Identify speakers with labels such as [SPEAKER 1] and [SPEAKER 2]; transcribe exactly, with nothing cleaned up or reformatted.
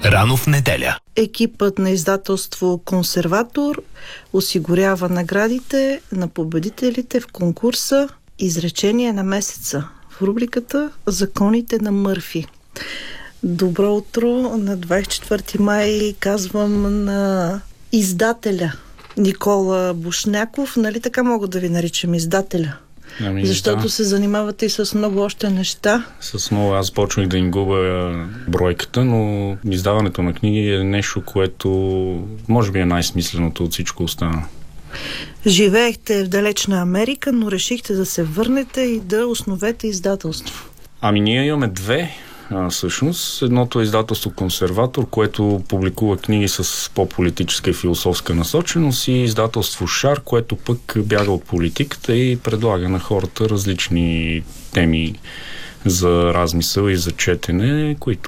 [SPEAKER 1] Рано в неделя.
[SPEAKER 2] Екипът на издателство Консерватор осигурява наградите на победителите в конкурса Изречение на месеца в рубриката Законите на Мърфи. Добро утро на двадесет и четвърти май казвам на издателя Никола Бушняков. Нали така мога да ви наричам издателя?
[SPEAKER 3] Ами,
[SPEAKER 2] Защото
[SPEAKER 3] да.
[SPEAKER 2] се занимавате и с много още неща.
[SPEAKER 3] С много аз почнах да им губя бройката, но издаването на книги е нещо, което може би е най-смисленото от всичко останало.
[SPEAKER 2] Живеехте в далечна Америка, но решихте да се върнете и да основете издателство.
[SPEAKER 3] Ами ние имаме две. А, всъщност, едното е издателство Консерватор, което публикува книги с по-политическа и философска насоченост, и издателство Шар, което пък бяга от политиката и предлага на хората различни теми за размисъл и за четене, които